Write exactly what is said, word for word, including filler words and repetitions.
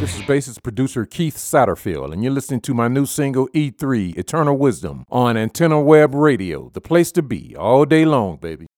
This is bassist producer Keith Satterfield, and you're listening to my new single E three, Eternal Wisdom, on Antenna Web Radio, the place to be all day long, baby.